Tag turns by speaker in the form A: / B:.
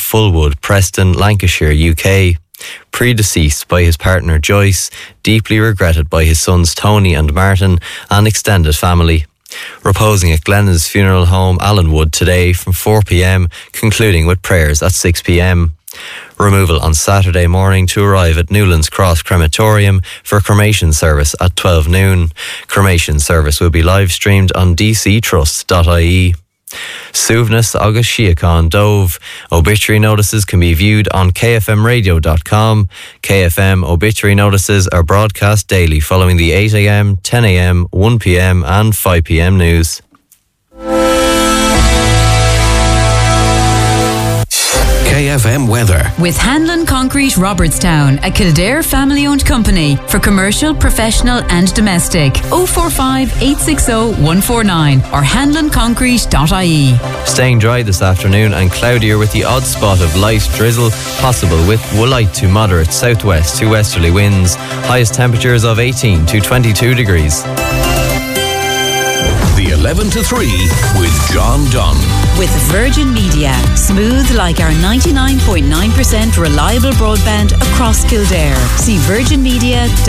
A: Fullwood, Preston, Lancashire, UK. Predeceased by his partner Joyce, deeply regretted by his sons Tony and Martin and extended family. Reposing at Glennon's Funeral Home, Allenwood, today from 4 p.m, concluding with prayers at 6 p.m. Removal on Saturday morning to arrive at Newlands Cross Crematorium for cremation service at 12 noon. Cremation service will be live streamed on dctrust.ie. Suivnas agus Síocháin Dóibh. Obituary notices can be viewed on kfmradio.com. KFM obituary notices are broadcast daily following the 8 a.m, 10 a.m, 1 p.m, and 5 p.m. news.
B: KFM weather.
C: With Hanlon Concrete Robertstown, a Kildare family-owned company for commercial, professional and domestic. 045 860 149 or hanlonconcrete.ie.
A: Staying dry this afternoon and cloudier with the odd spot of light drizzle possible with light to moderate southwest to westerly winds. Highest temperatures of 18 to 22 degrees.
B: The 11 to 3 with John Dunn.
C: With Virgin Media, smooth like our 99.9% reliable broadband across Kildare. See virginmedia.ie.